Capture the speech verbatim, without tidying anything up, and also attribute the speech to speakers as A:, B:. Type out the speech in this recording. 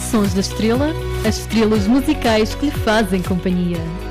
A: Sons da Estrela, as estrelas musicais que lhe fazem companhia.